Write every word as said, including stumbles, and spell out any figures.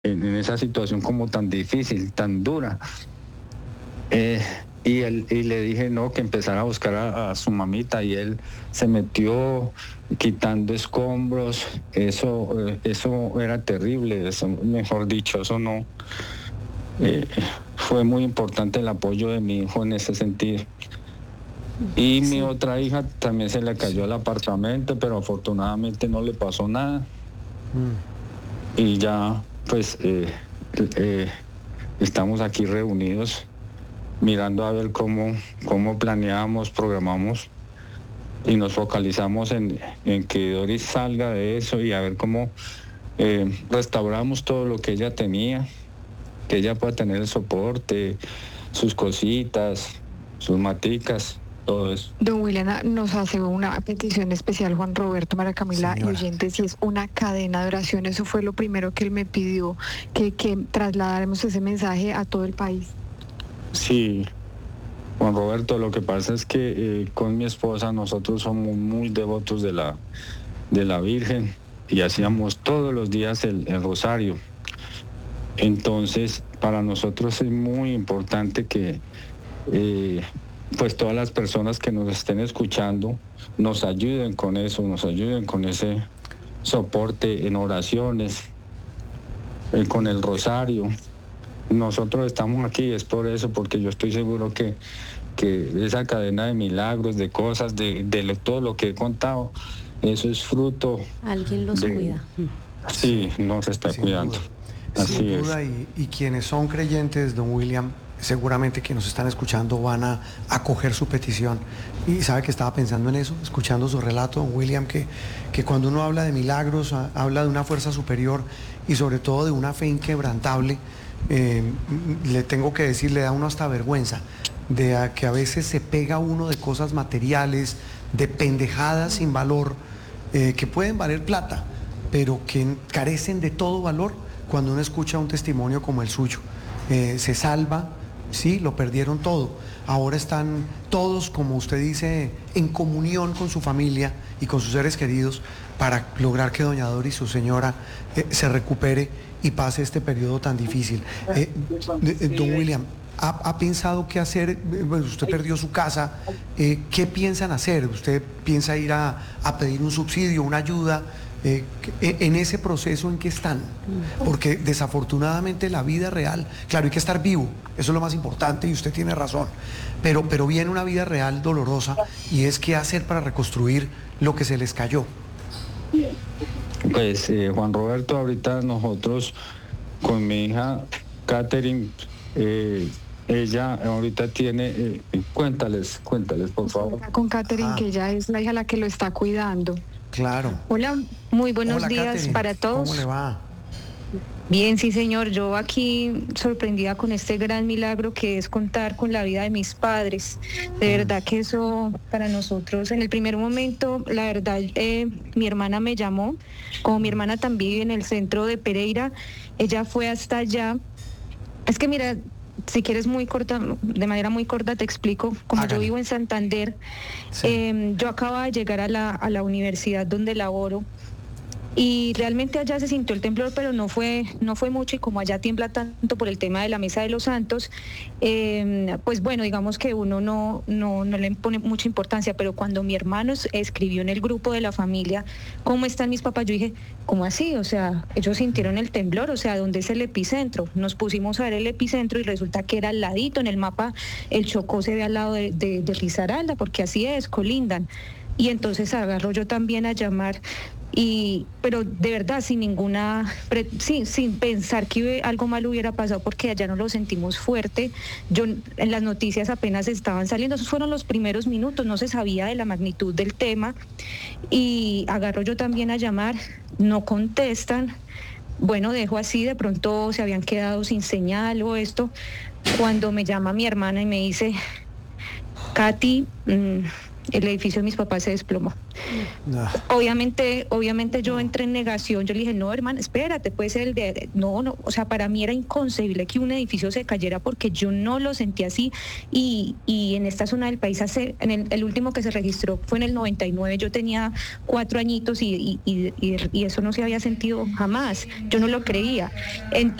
en, en esa situación como tan difícil, tan dura. Eh, y, él, y le dije no, que empezara a buscar a, a su mamita, y él se metió quitando escombros. Eso, eh, eso era terrible, eso, mejor dicho, eso no. Eh, fue muy importante el apoyo de mi hijo en ese sentido. Y sí. Mi otra hija también se le cayó el apartamento, pero afortunadamente no le pasó nada. Mm. Y ya, pues, eh, eh, estamos aquí reunidos mirando a ver cómo, cómo planeamos, programamos y nos focalizamos en, en que Doris salga de eso y a ver cómo eh, restauramos todo lo que ella tenía, que ella pueda tener el soporte, sus cositas, sus maticas, todo eso. Don William nos hace una petición especial, Juan Roberto, María Camila y oyentes, y es una cadena de oración. Eso fue lo primero que él me pidió, que, que trasladáramos ese mensaje a todo el país. Sí, Juan Roberto, lo que pasa es que eh, con mi esposa nosotros somos muy devotos de la, de la Virgen y hacíamos todos los días el, el rosario. Entonces, para nosotros es muy importante que eh, pues todas las personas que nos estén escuchando nos ayuden con eso, nos ayuden con ese soporte en oraciones, eh, con el rosario. Nosotros estamos aquí, es por eso, porque yo estoy seguro que, que esa cadena de milagros, de cosas, de, de todo lo que he contado, eso es fruto. Alguien los de, cuida. Sí, nos está Sin cuidando. Duda. Así Sin es. duda, y, y quienes son creyentes, don William, seguramente que nos están escuchando van a acoger su petición. Y sabe que estaba pensando en eso, escuchando su relato, don William, que, que cuando uno habla de milagros, a, habla de una fuerza superior y sobre todo de una fe inquebrantable. Eh, le tengo que decir, le da a uno hasta vergüenza de a que a veces se pega uno de cosas materiales, de pendejadas sin valor, eh, que pueden valer plata, pero que carecen de todo valor cuando uno escucha un testimonio como el suyo. Eh, se salva, sí, lo perdieron todo. Ahora están todos, como usted dice, en comunión con su familia y con sus seres queridos para lograr que doña Doris, su señora, eh, se recupere y pase este periodo tan difícil. Eh, eh, don William, ¿ha, ¿ha pensado qué hacer? Bueno, usted perdió su casa. Eh, ¿Qué piensan hacer? ¿Usted piensa ir a, a pedir un subsidio, una ayuda? Eh, en ese proceso en que están, porque desafortunadamente la vida real, claro, hay que estar vivo, eso es lo más importante y usted tiene razón, pero, pero viene una vida real dolorosa y es qué hacer para reconstruir lo que se les cayó. Pues eh, Juan Roberto, ahorita nosotros con mi hija Catherine, eh, ella ahorita tiene, eh, cuéntales, cuéntales por favor. Con Catherine, Ah. que ella es la hija la que lo está cuidando. Claro. Hola, muy buenos Hola, días Catherine. para todos. ¿Cómo le va? Bien, sí señor, yo aquí sorprendida con este gran milagro que es contar con la vida de mis padres. De verdad que eso para nosotros, en el primer momento, la verdad, eh, mi hermana me llamó, como mi hermana también vive en el centro de Pereira, ella fue hasta allá. Es que mira, si quieres muy corta, de manera muy corta te explico, como Hágale. yo vivo en Santander, Sí. eh, yo acababa de llegar a la, a la universidad donde laboro. Y realmente allá se sintió el temblor, pero no fue, no fue mucho, y como allá tiembla tanto por el tema de la Mesa de los Santos, eh, pues bueno, digamos que uno no, no, no le pone mucha importancia, pero cuando mi hermano escribió en el grupo de la familia, ¿cómo están mis papás? Yo dije, ¿cómo así? O sea, ellos sintieron el temblor, o sea, ¿dónde es el epicentro? Nos pusimos a ver el epicentro y resulta que era al ladito, en el mapa el Chocó se ve al lado de, de, de Risaralda, porque así es, colindan. Y entonces agarro yo también a llamar, y pero de verdad sin ninguna, sí, sin pensar que algo mal hubiera pasado, porque allá no lo sentimos fuerte. Yo en las noticias apenas estaban saliendo, esos fueron los primeros minutos, no se sabía de la magnitud del tema, y agarro yo también a llamar, no contestan. Bueno, dejo así, de pronto se habían quedado sin señal o esto, cuando me llama mi hermana y me dice, Katy, mmm, el edificio de mis papás se desplomó. No. Obviamente, obviamente yo entré en negación, yo le dije, no, hermano, espérate, puede ser el de... No, no, o sea, para mí era inconcebible que un edificio se cayera porque yo no lo sentí así y, y en esta zona del país, hace, en el, el último que se registró fue en el noventa y nueve, yo tenía cuatro añitos y, y, y, y eso no se había sentido jamás, yo no lo creía. Entonces,